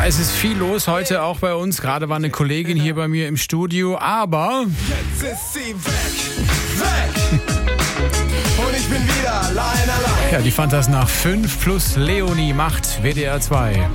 Ja, es ist viel los heute auch bei uns. Gerade war eine Kollegin hier bei mir im Studio, aber Jetzt ist sie weg. Und ich bin wieder allein. ja, die fand das nach 5 plus Leonie macht WDR 2.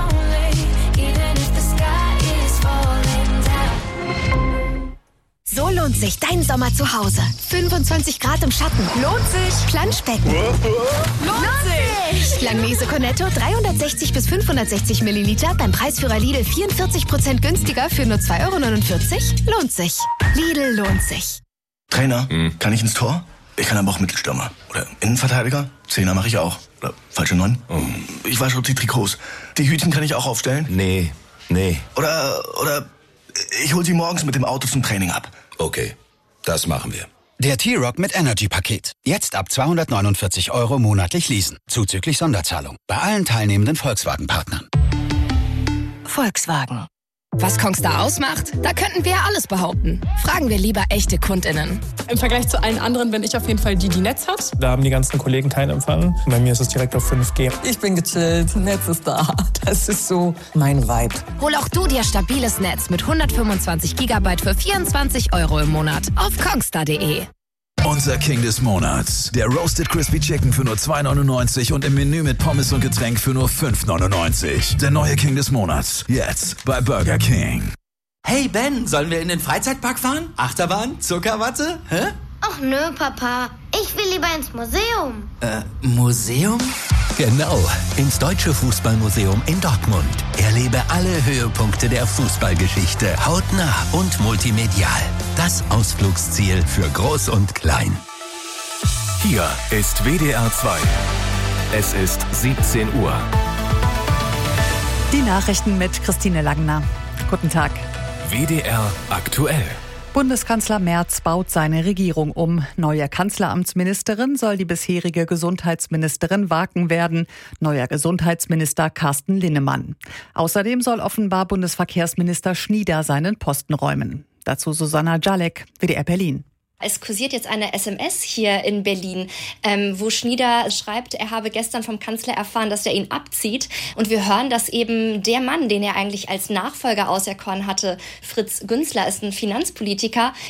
So lohnt sich dein Sommer zu Hause. 25 Grad im Schatten. Lohnt sich. Planschbecken. Lohnt sich. Langnese Cornetto 360 bis 560 Milliliter beim Preisführer Lidl 44% günstiger für nur 2,49 €. Lohnt sich. Lidl lohnt sich. Trainer, kann ich ins Tor? Ich kann aber auch Mittelstürmer. Oder Innenverteidiger? Zehner mache ich auch. Oder falsche 9? Ich wasche die Trikots. Die Hütchen kann ich auch aufstellen? Nee. Oder ich hol sie morgens mit dem Auto zum Training ab. Okay, das machen wir. Der T-Rock mit Energy-Paket. Jetzt ab 249 € monatlich leasen. Zuzüglich Sonderzahlung. Bei allen teilnehmenden Volkswagen-Partnern. Volkswagen. Was Kongstar ausmacht? Da könnten wir ja alles behaupten. Fragen wir lieber echte KundInnen. Im Vergleich zu allen anderen bin ich auf jeden Fall die Netz hat. Da haben die ganzen Kollegen keinen Empfang. Bei mir ist es direkt auf 5G. Ich bin gechillt, Netz ist da. Das ist so mein Vibe. Hol auch du dir stabiles Netz mit 125 GB für 24 € im Monat auf kongstar.de. Unser King des Monats. Der Roasted Crispy Chicken für nur 2,99 € und im Menü mit Pommes und Getränk für nur 5,99 €. Der neue King des Monats. Jetzt bei Burger King. Hey Ben, sollen wir in den Freizeitpark fahren? Achterbahn? Zuckerwatte? Hä? Ach nö, Papa. Ich will lieber ins Museum. Museum? Genau, ins Deutsche Fußballmuseum in Dortmund. Erlebe alle Höhepunkte der Fußballgeschichte hautnah und multimedial. Das Ausflugsziel für Groß und Klein. Hier ist WDR 2. Es ist 17 Uhr. Die Nachrichten mit Christine Langner. Guten Tag. WDR aktuell. Bundeskanzler Merz baut seine Regierung um. Neue Kanzleramtsministerin soll die bisherige Gesundheitsministerin Waken werden. Neuer Gesundheitsminister Carsten Linnemann. Außerdem soll offenbar Bundesverkehrsminister Schnieder seinen Posten räumen. Dazu Susanna Jalek, WDR Berlin. Es kursiert jetzt eine SMS hier in Berlin, wo Schnieder schreibt, er habe gestern vom Kanzler erfahren, dass er ihn abzieht. Und wir hören, dass eben der Mann, den er eigentlich als Nachfolger auserkoren hatte, Fritz Günzler, ist ein Finanzpolitiker,